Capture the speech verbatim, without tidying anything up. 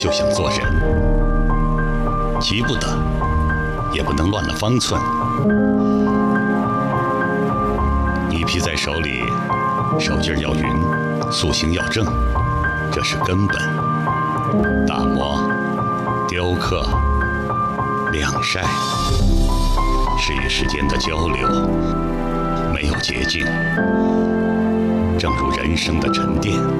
就想做人，急不得，也不能乱了方寸。泥皮在手里，手劲儿要匀，塑形要正，这是根本。打磨、雕刻、晾晒，是与时间的交流，没有捷径。正如人生的沉淀。